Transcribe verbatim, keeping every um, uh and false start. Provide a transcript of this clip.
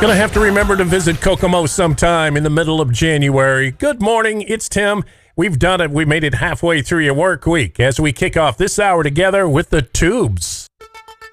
Gonna have to remember to visit Kokomo sometime in the middle of January. Good morning, it's Tim. We've done it. We made it halfway through your work week as we kick off this hour together with the Tubes.